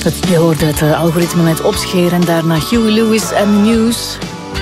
Je hoorde het algoritme met Opscheer en daarna Huey Lewis en News.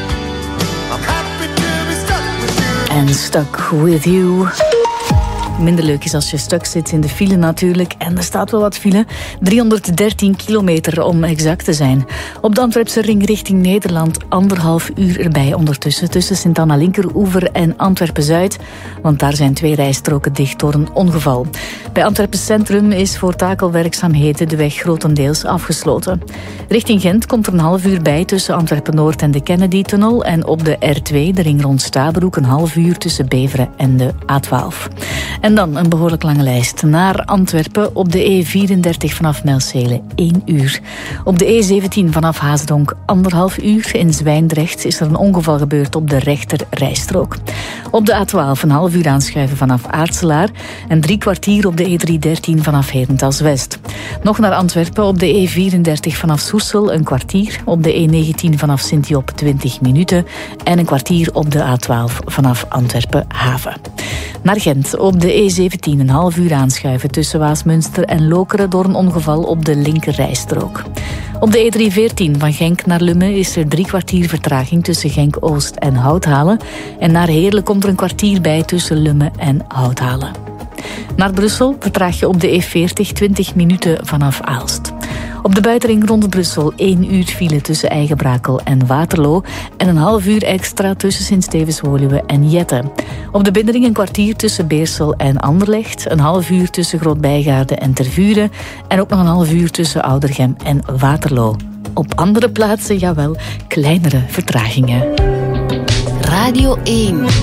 En Stuck With You. Minder leuk is als je stuk zit in de file natuurlijk. En er staat wel wat file. 313 kilometer om exact te zijn. Op de Antwerpse ring richting Nederland 1,5 uur erbij ondertussen. Tussen Sint-Anna Linkeroever en Antwerpen-Zuid. Want daar zijn 2 rijstroken dicht door een ongeval. Bij Antwerpen Centrum is voor takelwerkzaamheden de weg grotendeels afgesloten. Richting Gent komt er 1,5 uur bij tussen Antwerpen-Noord en de Kennedy-tunnel. En op de R2, de ring rond Stabroek, 1,5 uur tussen Beveren en de A12. En dan een behoorlijk lange lijst. Naar Antwerpen op de E34 vanaf Mijlsele 1 uur. Op de E17 vanaf Haasdonk 1,5 uur. In Zwijndrecht is er een ongeval gebeurd op de rechter rijstrook. Op de A12 1,5 uur aanschuiven vanaf Aartselaar. En 3 kwartier op de E313 vanaf Herentals West. Nog naar Antwerpen op de E34 vanaf Soersel een kwartier. Op de E19 vanaf Sint-Job 20 minuten. En een kwartier op de A12 vanaf Antwerpen Haven. Naar Gent op de E17 1,5 uur aanschuiven tussen Waasmunster en Lokeren door een ongeval op de linker rijstrook. Op de E314 van Genk naar Lummen is er 3 kwartier vertraging tussen Genk-Oost en Houthalen. En naar Heerlen komt er een kwartier bij tussen Lummen en Houthalen. Naar Brussel vertraag je op de E40 20 minuten vanaf Aalst. Op de buitenring rond Brussel 1 uur file tussen Eigenbrakel en Waterloo en een half uur extra tussen Sint-Stevens-Woluwe en Jette. Op de binnenring een kwartier tussen Beersel en Anderlecht, een half uur tussen Groot-Bijgaarde en Tervuren en ook nog een half uur tussen Oudergem en Waterloo. Op andere plaatsen, jawel, kleinere vertragingen. Radio 1